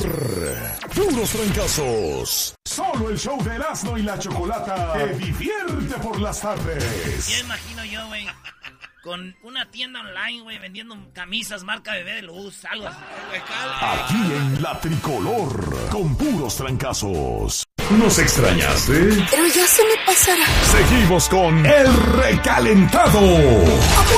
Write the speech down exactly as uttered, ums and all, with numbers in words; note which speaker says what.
Speaker 1: Puros Trancazos.
Speaker 2: Solo el show de Erasmo y la Chocolata te divierte por las tardes.
Speaker 3: Ya imagino yo, güey, con una tienda online, güey, vendiendo camisas marca Bebé de Luz, algo así.
Speaker 2: Aquí en La Tricolor, con Puros Trancazos.
Speaker 1: ¿Nos extrañaste?
Speaker 4: Pero ya se me pasará.
Speaker 1: Seguimos con El Recalentado.